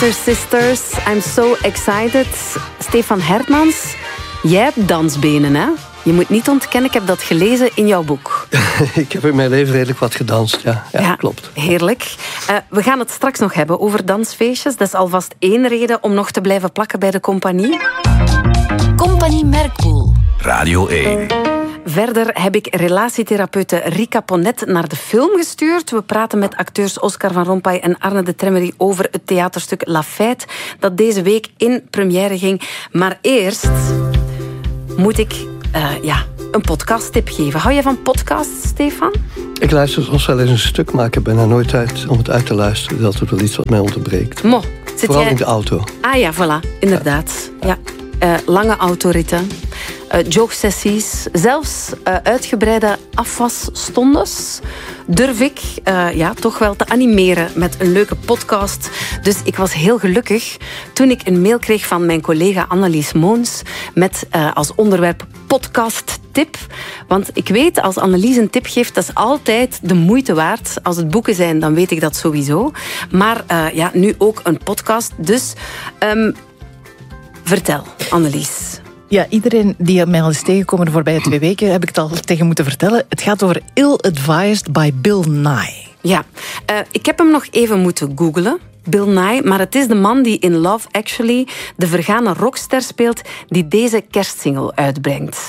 Sisters, I'm so excited. Stefan Hermans, jij hebt dansbenen, hè? Je moet niet ontkennen, ik heb dat gelezen in jouw boek. Ik heb in mijn leven redelijk wat gedanst, ja, klopt. Heerlijk. We gaan het straks nog hebben over dansfeestjes. Dat is alvast één reden om nog te blijven plakken bij de compagnie. Compagnie Merkpoel. Radio 1. Verder heb ik relatietherapeute Rika Ponet naar de film gestuurd. We praten met acteurs Oscar van Rompuy en Arne de Tremmery over het theaterstuk La Fête, dat deze week in première ging. Maar eerst moet ik een podcasttip geven. Hou je van podcasts, Stefan? Ik luister soms wel eens een stuk, maar ik heb bijna nooit tijd om het uit te luisteren. Dat is altijd wel iets wat mij onderbreekt. Vooral in de auto. Ah ja, voilà, inderdaad. Ja. Lange autoritten, jogsessies, zelfs uitgebreide afwasstondes durf ik toch wel te animeren met een leuke podcast. Dus ik was heel gelukkig toen ik een mail kreeg van mijn collega Annelies Moons met als onderwerp podcasttip. Want ik weet, als Annelies een tip geeft, dat is altijd de moeite waard. Als het boeken zijn, dan weet ik dat sowieso. Maar nu ook een podcast. Dus vertel, Annelies. Ja, iedereen die mij al is tegengekomen de voorbije 2 weken, heb ik het al tegen moeten vertellen. Het gaat over Ill-Advised by Bill Nye. Ja, ik heb hem nog even moeten googlen. Bill Nye, maar het is de man die in Love Actually de vergane rockster speelt die deze kerstsingle uitbrengt.